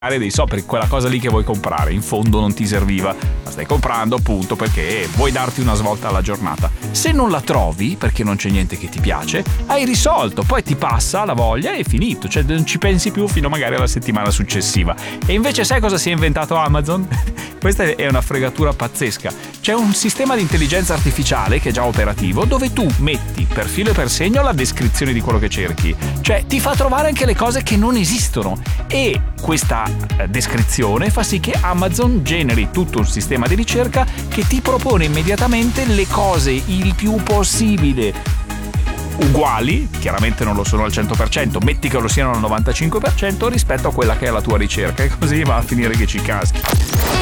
dei soldi per quella cosa lì che vuoi comprare, in fondo non ti serviva, la stai comprando appunto perché vuoi darti una svolta alla giornata. Se non la trovi perché non c'è niente che ti piace, hai risolto, poi ti passa la voglia e è finito, cioè non ci pensi più fino magari alla settimana successiva. E invece sai cosa si è inventato Amazon? Questa è una fregatura pazzesca. C'è un sistema di intelligenza artificiale che è già operativo, dove tu metti per filo e per segno la descrizione di quello che cerchi, cioè ti fa trovare anche le cose che non esistono, e questa descrizione fa sì che Amazon generi tutto un sistema di ricerca che ti propone immediatamente le cose il più possibile uguali, chiaramente non lo sono al 100%, metti che lo siano al 95% rispetto a quella che è la tua ricerca, e così va a finire che ci caschi.